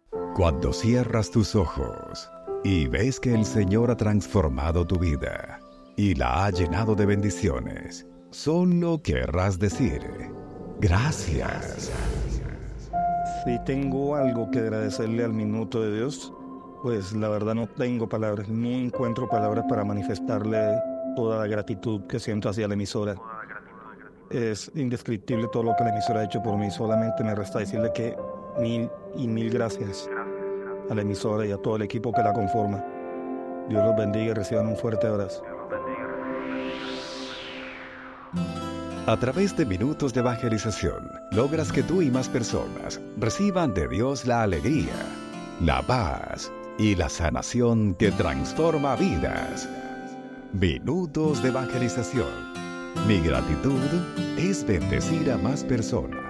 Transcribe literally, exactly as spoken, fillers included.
Cuando cierras tus ojos y ves que el Señor ha transformado tu vida y la ha llenado de bendiciones, solo querrás decir: gracias. Si tengo algo que agradecerle al minuto de Dios, pues la verdad no tengo palabras, no encuentro palabras para manifestarle toda la gratitud que siento hacia la emisora. Es indescriptible todo lo que la emisora ha hecho por mí, solamente me resta decirle que mil y mil gracias a la emisora y a todo el equipo que la conforma. Dios los bendiga y reciban un fuerte abrazo. A través de Minutos de Evangelización, logras que tú y más personas reciban de Dios la alegría, la paz y la sanación que transforma vidas. Minutos de Evangelización. Mi gratitud es bendecir a más personas.